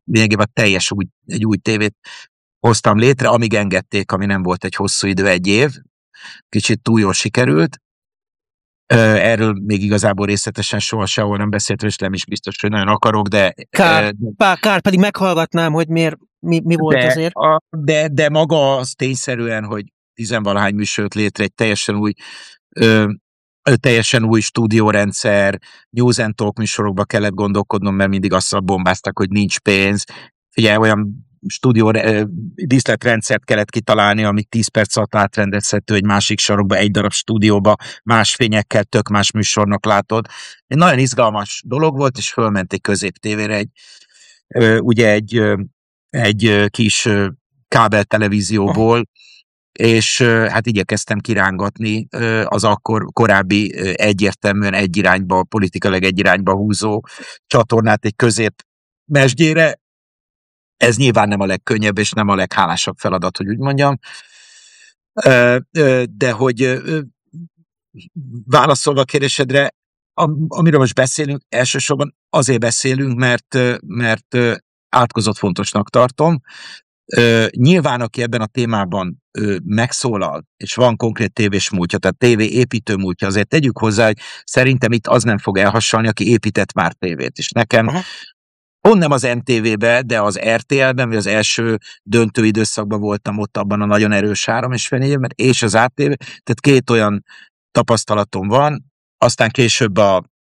lényegében egy új tévét hoztam létre, amíg engedték, ami nem volt egy hosszú idő, 1 év. Kicsit túl jól sikerült. Erről még igazából részletesen soha sehol nem beszéltem, és nem is biztos, hogy nagyon akarok, de... Kár, pedig meghallgatnám, hogy miért, mi volt azért. De maga az tényszerűen, hogy 10-valahány műsort létre, egy teljesen új stúdiórendszer, News and Talk műsorokba kellett gondolkodnom, mert mindig azt bombáztak, hogy nincs pénz. Figyelj, olyan díszletrendszert kellett kitalálni, ami 10 perc alatt átrendezhető egy másik sarokba, egy darab stúdióba, más fényekkel, tök más műsornak látod. Egy nagyon izgalmas dolog volt, és fölment egy középtévére egy kis kábeltelevízióból, és hát igyekeztem kirángatni az akkor korábbi egyértelműen politikailag egy irányba húzó csatornát egy középmezsgyére. Ez nyilván nem a legkönnyebb, és nem a leghálásabb feladat, hogy úgy mondjam. De hogy válaszolva a kérdésedre, amiről most beszélünk, elsősorban azért beszélünk, mert átkozott fontosnak tartom. Nyilván, aki ebben a témában megszólal, és van konkrét tévés múltja, tehát tévé építő múltja, azért tegyük hozzá, hogy szerintem itt az nem fog elhassalni, aki épített már tévét. És nekem pont nem az MTV-be, de az RTL-ben, vagy az első döntő időszakban voltam ott abban a nagyon erős 3,5 évben, és az ATV, tehát 2 olyan tapasztalatom van, aztán később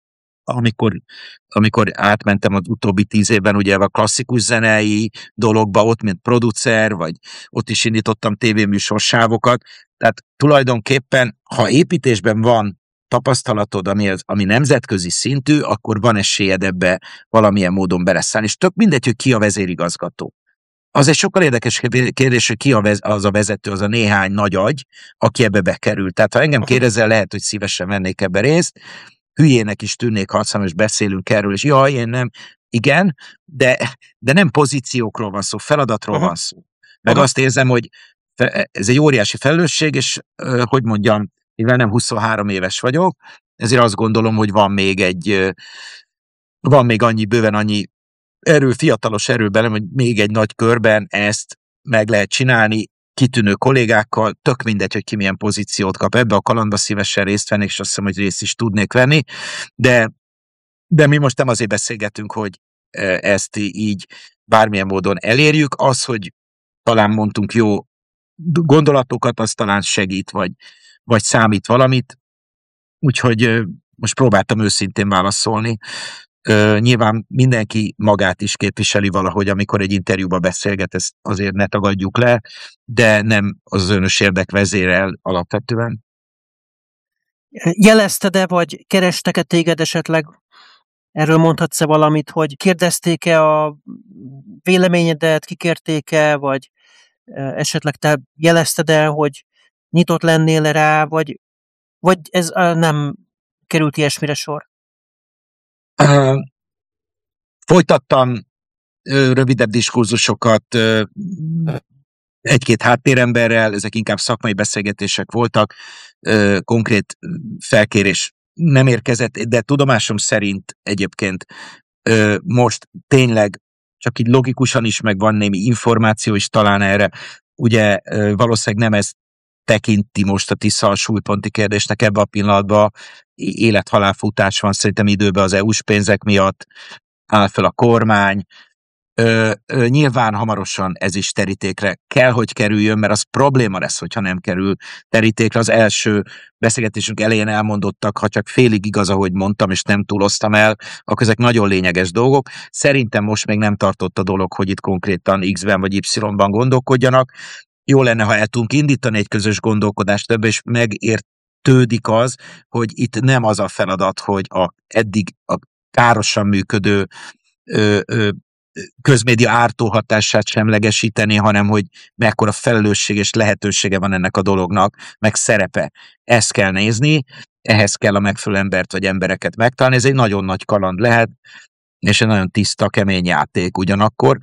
amikor átmentem az utóbbi 10 évben ugye a klasszikus zenei dologba, ott mint producer, vagy ott is indítottam tévéműsorsávokat, tehát tulajdonképpen, ha építésben van tapasztalatod, ami nemzetközi szintű, akkor van esélyed ebbe valamilyen módon beleszállni, és tök mindegy, hogy ki a vezérigazgató. Az egy sokkal érdekes kérdés, hogy ki az a vezető, az a néhány nagy agy, aki ebbe bekerül. Tehát ha engem kérdezel, lehet, hogy szívesen vennék ebbe részt, hülyének is tűnnék, ha és beszélünk erről, és jaj, én nem. Igen, de nem pozíciókról van szó, feladatról van szó. Meg azt érzem, hogy ez egy óriási felelősség, és hogy mondjam, mivel nem 23 éves vagyok, ezért azt gondolom, hogy van még bőven annyi fiatalos erő belem, hogy még egy nagy körben ezt meg lehet csinálni, kitűnő kollégákkal, tök mindegy, hogy ki milyen pozíciót kap. Ebbe a kalandba szívesen részt vennék, és azt hiszem, hogy részt is tudnék venni, de mi most nem azért beszélgetünk, hogy ezt így bármilyen módon elérjük. Az, hogy talán mondtunk jó gondolatokat, az talán segít, vagy számít valamit. Úgyhogy most próbáltam őszintén válaszolni. Nyilván mindenki magát is képviseli valahogy, amikor egy interjúba beszélget, ezt azért ne tagadjuk le, de nem az önös érdek vezérel alapvetően. Jelezted-e, vagy kerestek-e téged esetleg? Erről mondhatsz-e valamit, hogy kérdezték-e a véleményedet, kikérték-e, vagy esetleg te jelezted-e, hogy nyitott lennél rá, vagy ez nem került ilyesmire sor? Folytattam rövidebb diskurzusokat egy-két háttéremberrel, ezek inkább szakmai beszélgetések voltak, konkrét felkérés nem érkezett, de tudomásom szerint egyébként most tényleg csak így logikusan is, meg van némi információ is talán erre, ugye valószínűleg nem ez tekinti most a Tisza a súlyponti kérdésnek ebben a pillanatban, élet-halálfutás van szerintem időben az EU-s pénzek miatt, áll fel a kormány, nyilván hamarosan ez is terítékre kell, hogy kerüljön, mert az probléma lesz, hogyha nem kerül terítékre. Az első beszélgetésünk elején elmondottak, ha csak félig igaz, ahogy mondtam, és nem túloztam el, akkor ezek nagyon lényeges dolgok. Szerintem most még nem tartott a dolog, hogy itt konkrétan X-ben vagy Y-ban gondolkodjanak. Jó lenne, ha el tudunk indítani egy közös gondolkodást ebbe, és megértődik az, hogy itt nem az a feladat, hogy eddig a károsan működő közmédia ártó hatását semlegesíteni, hanem hogy mekkora felelősség és lehetősége van ennek a dolognak, meg szerepe. Ezt kell nézni, ehhez kell a megfelelő embert vagy embereket megtalálni. Ez egy nagyon nagy kaland lehet, és egy nagyon tiszta, kemény játék ugyanakkor.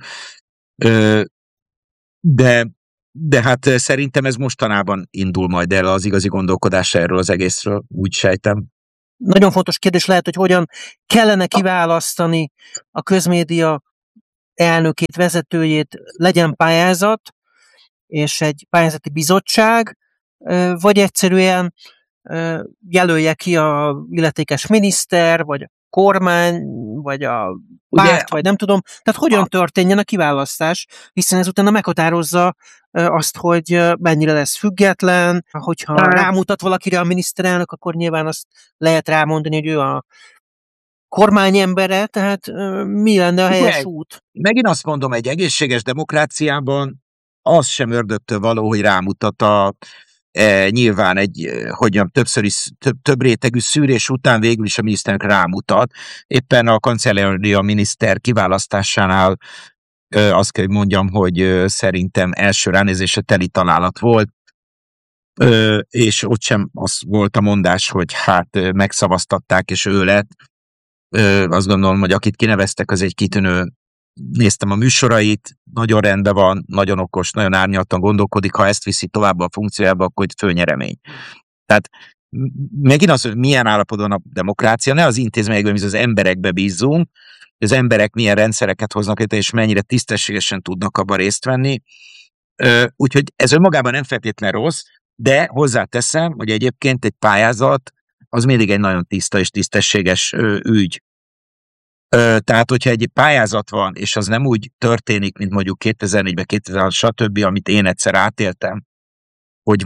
De hát szerintem ez mostanában indul majd el az igazi gondolkodás erről az egészről, úgy sejtem. Nagyon fontos kérdés lehet, hogy hogyan kellene kiválasztani a közmédia elnökét, vezetőjét legyen pályázat, és egy pályázati bizottság, vagy egyszerűen jelölje ki a illetékes miniszter, vagy a kormány, vagy a párt, vagy nem tudom. Tehát hogyan történjen a kiválasztás, hiszen ez utána meghatározza azt, hogy mennyire lesz független, hogyha rámutat valakire a miniszterelnök, akkor nyilván azt lehet rámondani, hogy ő a kormányembere, tehát mi lenne a helyes út? Megint azt mondom, egy egészséges demokráciában az sem ördögtől való, hogy rámutat nyilván egy, több rétegű szűrés után végül is a miniszternek rámutat. Éppen a kancellária miniszter kiválasztásánál azt kell, hogy mondjam, hogy szerintem első ránézésre teli találat volt, és ott sem az volt a mondás, hogy hát megszavaztatták, és ő lett. Azt gondolom, hogy akit kineveztek, az egy kitűnő. Néztem a műsorait, nagyon rendben van, nagyon okos, nagyon árnyaltan gondolkodik, ha ezt viszi tovább a funkciójába, akkor egy főnyeremény. Tehát megint az, hogy milyen állapotban a demokrácia, ne az intézményekben, mi az emberekbe bízzunk, hogy az emberek milyen rendszereket hoznak létre, és mennyire tisztességesen tudnak abban részt venni. Úgyhogy ez önmagában nem feltétlen rossz, de hozzáteszem, hogy egyébként egy pályázat az mindig egy nagyon tiszta és tisztességes ügy. Tehát, hogyha egy pályázat van, és az nem úgy történik, mint mondjuk 2004-ben, 2006, stb., amit én egyszer átéltem, hogy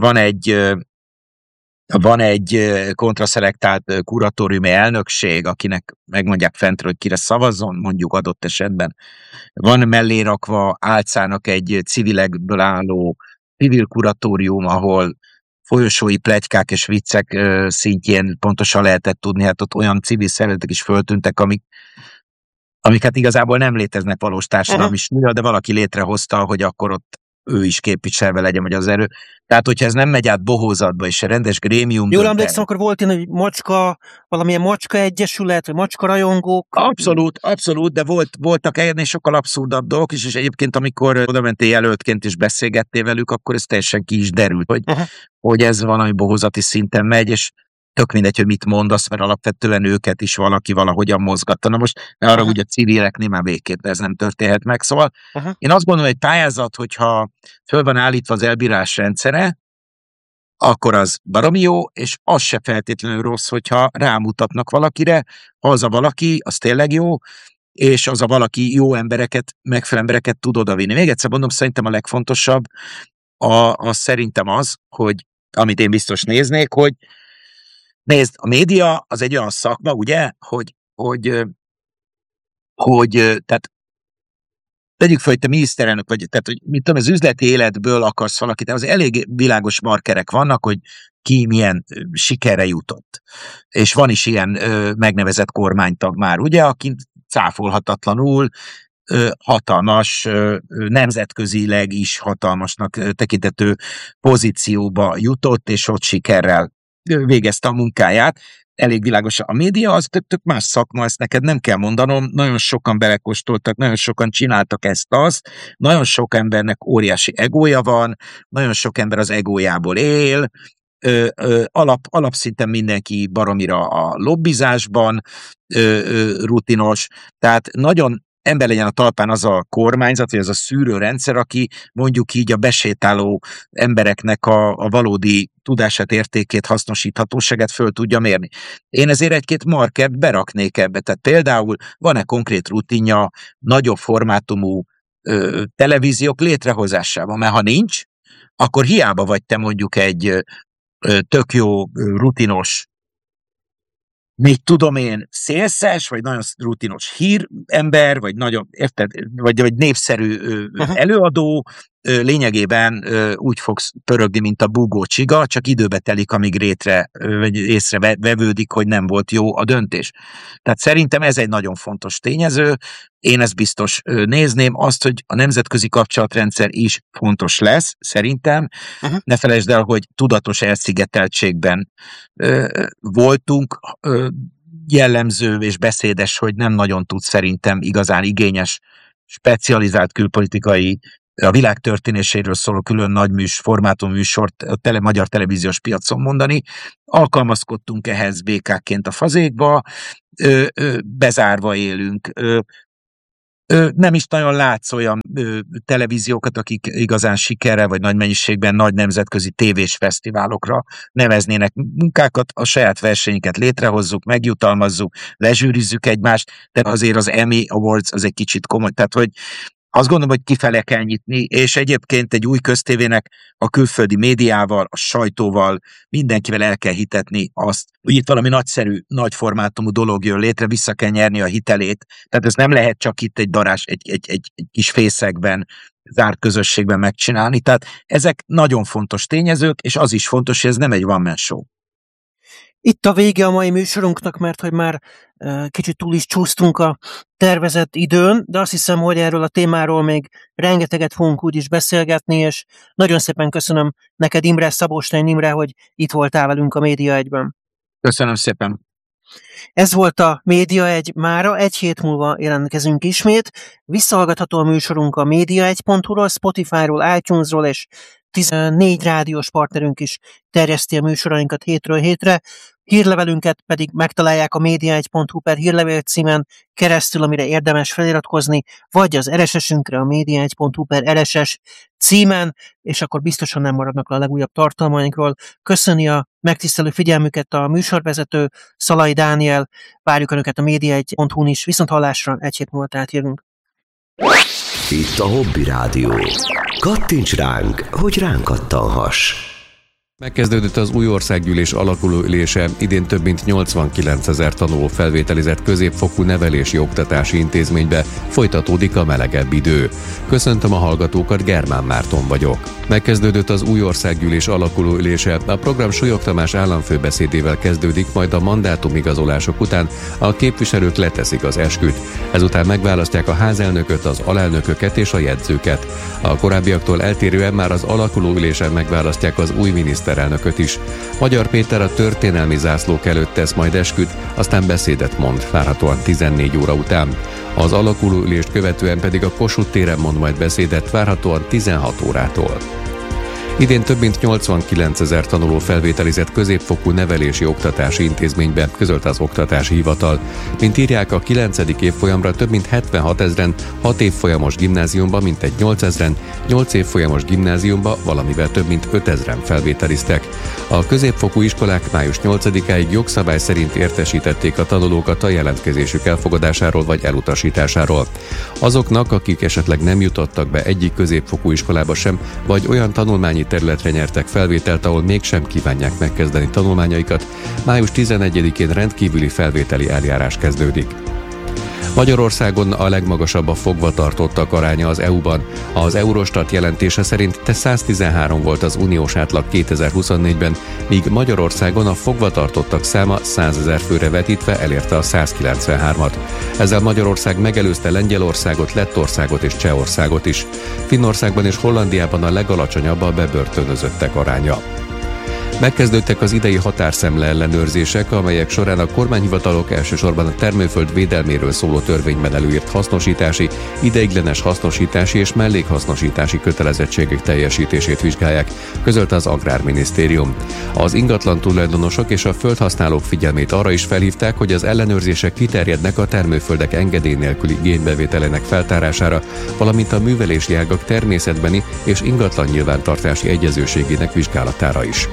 van egy kontraszelektált kuratóriumi elnökség, akinek megmondják fentről, hogy kire szavazzon, mondjuk adott esetben. Van mellé rakva álcának egy civilekből álló civil kuratórium, ahol folyosói pletykák és viccek szintjén pontosan lehetett tudni, hát ott olyan civil szervezetek is föltűntek, amik hát igazából nem léteznek valós társadalmi súlya, de valaki létrehozta, hogy akkor ott ő is képviselve legyen, vagy az erő. Tehát, hogyha ez nem megy át bohózatba, és a rendes grémium... Jól emlékszem, akkor volt ilyen, hogy valamilyen macska egyesület, vagy macska rajongók. Abszolút, de voltak ennél sokkal abszurdabb dolgok is, és egyébként, amikor oda mentél jelöltként és beszélgettél velük, akkor ez teljesen ki is derült, hogy ez valami bohózati szinten megy, és tök mindegy, hogy mit mondasz, mert alapvetően őket is valaki valahogyan mozgatta. Na most arra ugye a civileknél már végképp ez nem történhet meg. Szóval én azt gondolom, hogy egy pályázat, hogyha föl van állítva az elbírás rendszere, akkor az baromi jó, és az se feltétlenül rossz, hogyha rámutatnak valakire, ha az a valaki, az tényleg jó, és az a valaki jó embereket, megfelelő embereket tud odavinni. Még egyszer mondom, szerintem a legfontosabb az szerintem az, hogy amit én biztos néznék, hogy nézd, a média az egy olyan szakma, ugye, hogy tehát tegyük fel, hogy te miniszterelnök vagy, tehát, hogy mit tudom, az üzleti életből akarsz valakit, az elég világos markerek vannak, hogy ki milyen sikerre jutott. És van is ilyen megnevezett kormánytag már, ugye, aki cáfolhatatlanul hatalmas, nemzetközileg is hatalmasnak tekintető pozícióba jutott, és ott sikerrel végezte a munkáját. Elég világos. A média az tök más szakma, ezt neked nem kell mondanom, nagyon sokan belekóstoltak, nagyon sokan csináltak ezt-azt, nagyon sok embernek óriási egója van, nagyon sok ember az egójából él, alapszinten mindenki baromira a lobbizásban rutinos, tehát nagyon ember legyen a talpán az a kormányzat, vagy az a szűrőrendszer, aki mondjuk így a besétáló embereknek a valódi tudását, értékét, hasznosíthatóságát föl tudja mérni. Én ezért egy-két markert beraknék ebbe. Tehát például van-e konkrét rutinja nagyobb formátumú televíziók létrehozásában? Mert ha nincs, akkor hiába vagy te mondjuk egy tök jó, rutinos, még tudom én, szélszes, vagy nagyon rutinos hírember, vagy nagyon, érted, vagy népszerű előadó, lényegében úgy fogsz pörögni, mint a búgó csiga, csak időbe telik, amíg vagy észrevevődik, hogy nem volt jó a döntés. Tehát szerintem ez egy nagyon fontos tényező. Én ezt biztos nézném, azt, hogy a nemzetközi kapcsolatrendszer is fontos lesz, szerintem. Ne felejtsd el, hogy tudatos elszigeteltségben voltunk, jellemző és beszédes, hogy nem nagyon tud szerintem igazán igényes, specializált külpolitikai, a világ történéséről szóló külön nagy formátum műsort a magyar televíziós piacon mondani. Alkalmazkodtunk ehhez békákként a fazékba, bezárva élünk. Nem is nagyon látsz olyan televíziókat, akik igazán sikerrel vagy nagy mennyiségben nagy nemzetközi tévés fesztiválokra neveznének munkákat, a saját versenyeket létrehozzuk, megjutalmazzuk, lezsűrizzük egymást, de azért az Emmy Awards az egy kicsit komoly, tehát hogy azt gondolom, hogy kifele kell nyitni, és egyébként egy új köztévének a külföldi médiával, a sajtóval, mindenkivel el kell hitetni azt, hogy itt valami nagyszerű, nagy formátumú dolog jön létre, vissza kell nyerni a hitelét. Tehát ez nem lehet csak itt egy darás, egy kis fészekben, zárt közösségben megcsinálni. Tehát ezek nagyon fontos tényezők, és az is fontos, hogy ez nem egy one-man show. Itt a vége a mai műsorunknak, mert hogy már kicsit túl is csúsztunk a tervezett időn, de azt hiszem, hogy erről a témáról még rengeteget fogunk úgyis beszélgetni, és nagyon szépen köszönöm neked, Imre, Szabóstein Imre, hogy itt voltál velünk a Média 1-ben. Köszönöm szépen. Ez volt a Média 1 mára, egy hét múlva jelentkezünk ismét. Visszahallgatható a műsorunk a média1.hu-ról, Spotify-ról, iTunes-ról, és 14 rádiós partnerünk is terjeszti a műsorainkat hétről hétre. Hírlevelünket pedig megtalálják a média1.hu/hírlevél címen keresztül, amire érdemes feliratkozni, vagy az RSS-ünkre a média1.hu/RSS címen, és akkor biztosan nem maradnak le a legújabb tartalmainkról. Köszöni a megtisztelő figyelmüket a műsorvezető Szalai Dániel, várjuk Önöket a média1.hu-n is, viszonthallásra, egy hét múlva átjövünk. Itt a Hobby Rádió. Kattints ránk, hogy ránk kattanhass. Megkezdődött az új országgyűlés alakuló ülése, idén több mint 89 000 tanuló felvételizett középfokú nevelési oktatási intézménybe, folytatódik a melegebb idő. Köszöntöm a hallgatókat, Germán Márton vagyok. Megkezdődött az új országgyűlés alakuló ülése, a program Súlyog Tamás államfőbeszédével kezdődik, majd a mandátumigazolások után a képviselők leteszik az esküt. Ezután megválasztják a házelnököt, az alelnököket és a jegyzőket. A korábbiaktól eltérően már az alakuló ülésen megválasztják az új miniszterelnököt is. Magyar Péter a történelmi zászlók előtt tesz majd esküt, aztán beszédet mond, várhatóan 14 óra után. Az alakuló ülést követően pedig a Kossuth téren mond majd beszédet, várhatóan 16 órától. Idén több mint 89 000 tanuló felvételizett középfokú nevelési oktatási intézménybe, közölte az Oktatási Hivatal. Mint írják, a 9. évfolyamra több mint 76 000-en, 6 évfolyamos gimnáziumba mintegy 8 000-en, 8 évfolyamos gimnáziumba valamivel több mint 5 000-en felvételiztek. A középfokú iskolák május 8-áig jogszabály szerint értesítették a tanulókat a jelentkezésük elfogadásáról vagy elutasításáról. Azoknak, akik esetleg nem jutottak be egyik középfokú iskolába sem, vagy olyan tanulmányi területre nyertek felvételt, ahol mégsem kívánják megkezdeni tanulmányaikat, május 11-én rendkívüli felvételi eljárás kezdődik. Magyarországon a legmagasabb a fogvatartottak aránya az EU-ban. Az Eurostat jelentése szerint 113 volt az uniós átlag 2024-ben, míg Magyarországon a fogvatartottak száma 100 000 főre vetítve elérte a 193-at. Ezzel Magyarország megelőzte Lengyelországot, Lettországot és Csehországot is. Finnországban és Hollandiában a legalacsonyabb a bebörtönözöttek aránya. Megkezdődtek az idei határszemle ellenőrzések, amelyek során a kormányhivatalok elsősorban a termőföld védelméről szóló törvényben előírt hasznosítási, ideiglenes hasznosítási és mellékhasznosítási kötelezettségek teljesítését vizsgálják, közölte az Agrárminisztérium. Az ingatlan tulajdonosok és a földhasználók figyelmét arra is felhívták, hogy az ellenőrzések kiterjednek a termőföldek engedély nélküli igénybevételének feltárására, valamint a művelési ágak természetbeni és ingatlan nyilvántartási egyezőségének vizsgálatára is.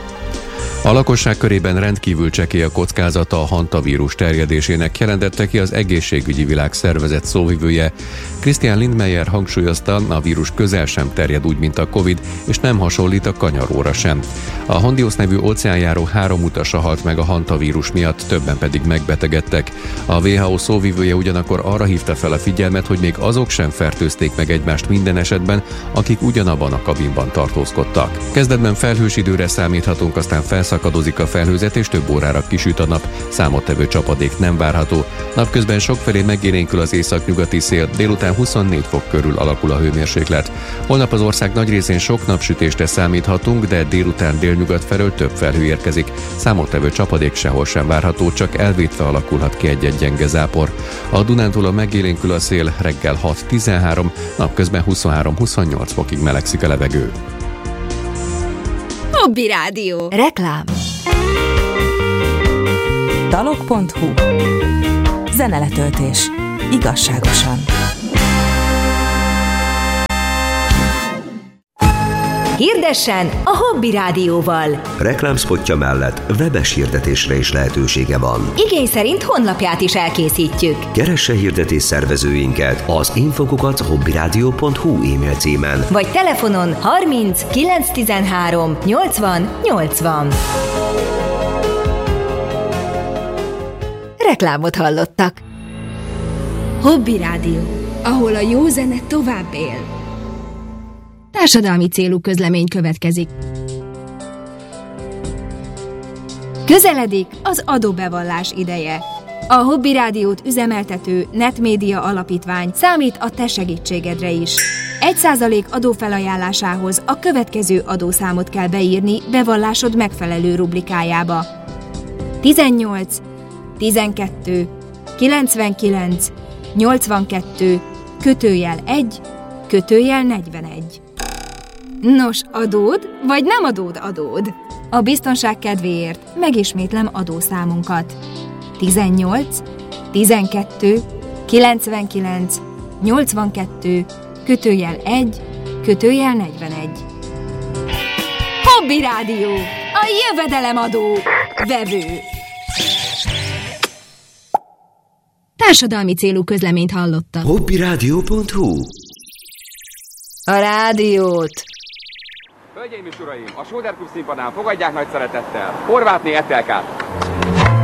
A lakosság körében rendkívül csekély a kockázata a hantavírus terjedésének, jelentette ki az Egészségügyi Világszervezet szóvivője. Christian Lindmeier hangsúlyozta, a vírus közel sem terjed úgy, mint a Covid, és nem hasonlít a kanyaróra sem. A Hondius nevű óceánjáró 3 utasa halt meg a hantavírus miatt, többen pedig megbetegedtek. A WHO szóvivője ugyanakkor arra hívta fel a figyelmet, hogy még azok sem fertőzték meg egymást minden esetben, akik ugyanabban a kabinban tartózkodtak. Kezdetben felhős időre számíthatunk, aztán felszakadozik a felhőzet és több órára kisüt a nap, számottevő csapadék nem várható. Napközben sokfelé megélénkül az északnyugati szél, délután 24 fok körül alakul a hőmérséklet. Holnap az ország nagy részén sok napsütésre számíthatunk, de délután délnyugat felől több felhő érkezik. Számottevő csapadék sehol sem várható, csak elvétve alakulhat ki egy-egy gyenge zápor. A Dunántúlon megélénkül a szél, reggel 6-13, napközben 23-28 fokig melegszik a levegő. Hobby Rádió. Reklám. Dalok.hu. Zeneletöltés. Igazságosan. Hirdessen a Hobby Rádióval. Reklámszpotja mellett webes hirdetésre is lehetősége van. Igény szerint honlapját is elkészítjük. Keresse hirdetés szervezőinket az info@hobbyradio.hu e-mail címen. Vagy telefonon 30 913 80 80. Reklámot hallottak. Hobby Rádió, ahol a jó zene tovább él. Társadalmi célú közlemény következik. Közeledik az adóbevallás ideje. A Hobby Rádiót üzemeltető Netmédia Alapítvány számít a te segítségedre is. 1% adófelajánlásához a következő adószámot kell beírni bevallásod megfelelő rubrikájába. 18 12 99 82 /1 /41. Nos, adód, vagy nem adód? A biztonság kedvéért megismétlem adószámunkat. 18 12 99 82 /1 /41. Hobby Rádió, a jövedelemadó vevő. Társadalmi célú közleményt hallottak. hobbyradio.hu A rádiót. Hölgyeim és uraim, a Sóder Klub színpadán fogadják nagy szeretettel Horvátné Etelkát!